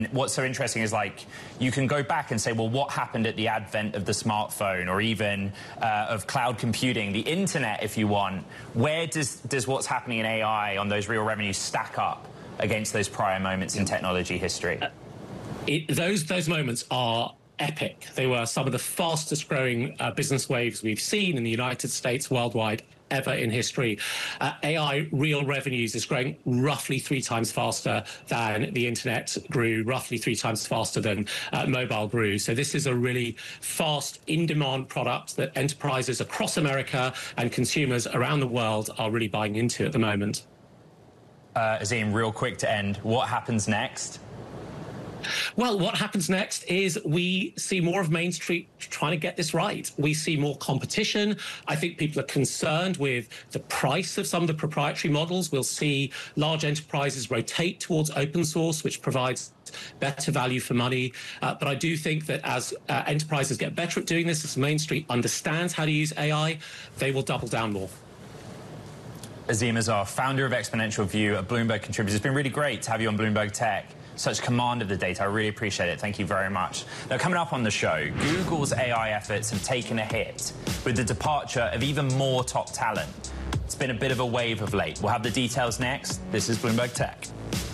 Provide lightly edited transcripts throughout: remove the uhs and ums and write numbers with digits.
What's so interesting is, like, you can go back and say, well, what happened at the advent of the smartphone, or even of cloud computing, the internet, if you want? Where does what's happening in AI on those real revenues stack up against those prior moments in technology history? Those moments are epic. They were some of the fastest growing business waves we've seen in the United States, worldwide, ever in history. AI real revenues is growing roughly 3 times faster than the internet grew, roughly 3 times faster than mobile grew. So this is a really fast, in-demand product that enterprises across America and consumers around the world are really buying into at the moment. Azim, real quick to end, what happens next? Well, what happens next is we see more of Main Street trying to get this right. We see more competition. I think people are concerned with the price of some of the proprietary models. We'll see large enterprises rotate towards open source, which provides better value for money. But I do think that as enterprises get better at doing this, as Main Street understands how to use AI, they will double down more. Azim Azhar, founder of Exponential View, a Bloomberg contributor. It's been really great to have you on Bloomberg Tech. Such command of the data. I really appreciate it. Thank you very much. Now, coming up on the show, Google's AI efforts have taken a hit with the departure of even more top talent. It's been a bit of a wave of late. We'll have the details next. This is Bloomberg Tech.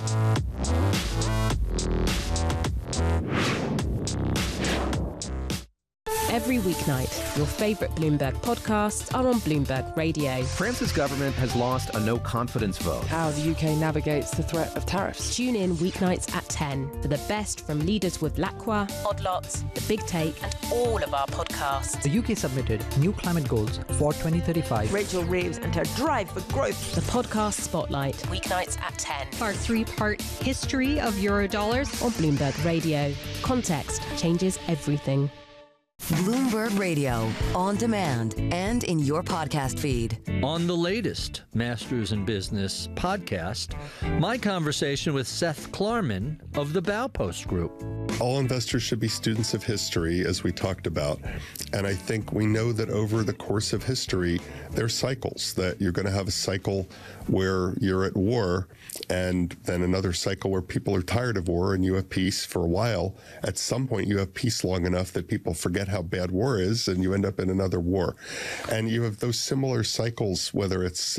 Every weeknight, your favourite Bloomberg podcasts are on Bloomberg Radio. France's government has lost a no-confidence vote. How the UK navigates the threat of tariffs. Tune in weeknights at 10 for the best from leaders with Lacroix, Odd Lots, The Big Take, and all of our podcasts. The UK submitted new climate goals for 2035. Rachel Reeves and her drive for growth. The Podcast Spotlight, weeknights at 10. Our 3-part history of Eurodollars on Bloomberg Radio. Context changes everything. Bloomberg Radio, on demand and in your podcast feed. On the latest Masters in Business podcast, my conversation with Seth Klarman of the Baupost Group. All investors should be students of history, as we talked about. And I think we know that over the course of history, there's cycles, that you're going to have a cycle where you're at war, and then another cycle where people are tired of war and you have peace for a while. At some point, you have peace long enough that people forget how bad war is, and you end up in another war. And you have those similar cycles, whether it's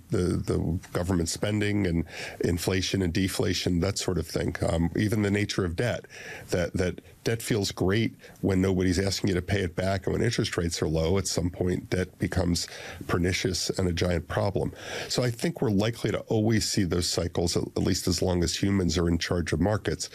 the government spending and inflation and deflation, that sort of thing. Even the nature of debt, that debt feels great when nobody's asking you to pay it back, and when interest rates are low, at some point, debt becomes pernicious and a giant problem. So I think we're likely to always see those cycles, at least as long as humans are in charge of markets.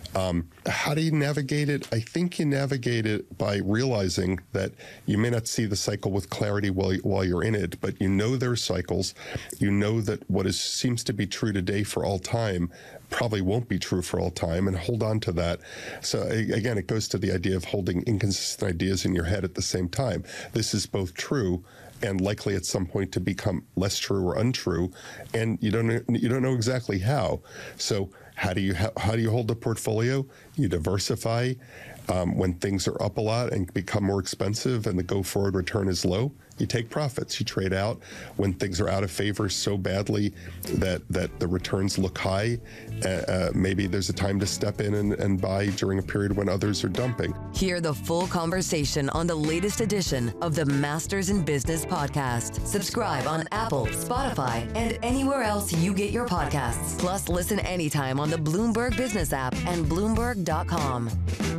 How do you navigate it? I think you navigate it by realizing that you may not see the cycle with clarity while you're in it, but you know there are cycles. You know that what seems to be true today for all time probably won't be true for all time, and hold on to that. So again, it goes to the idea of holding inconsistent ideas in your head at the same time. This is both true and likely at some point to become less true or untrue, and you don't know exactly how. So how do you hold the portfolio? You diversify. When things are up a lot and become more expensive and the go-forward return is low, you take profits. You trade out when things are out of favor so badly that the returns look high. Maybe there's a time to step in and buy during a period when others are dumping. Hear the full conversation on the latest edition of the Masters in Business podcast. Subscribe on Apple, Spotify, and anywhere else you get your podcasts. Plus, listen anytime on the Bloomberg Business app and Bloomberg.com.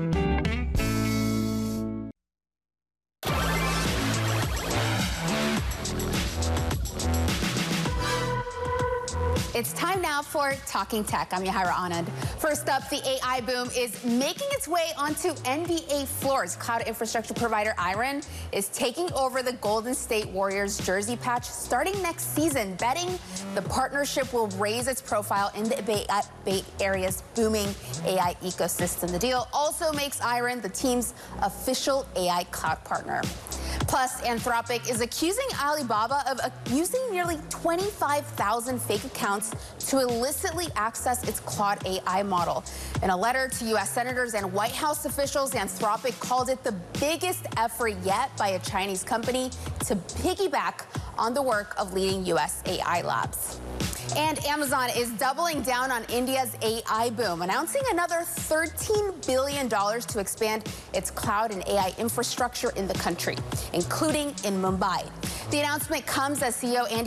It's time now for Talking Tech. I'm Yahira Anand. First up, the AI boom is making its way onto NBA floors. Cloud infrastructure provider Iron is taking over the Golden State Warriors jersey patch starting next season, betting the partnership will raise its profile in the Bay Area's booming AI ecosystem. The deal also makes Iron the team's official AI cloud partner. Plus, Anthropic is accusing Alibaba of using nearly 25,000 fake accounts to illicitly access its Claude AI model. In a letter to U.S. senators and White House officials, Anthropic called it the biggest effort yet by a Chinese company to piggyback on the work of leading U.S. AI labs. And Amazon is doubling down on India's AI boom, announcing another $13 billion to expand its cloud and AI infrastructure in the country, including in Mumbai. The announcement comes as CEO Andy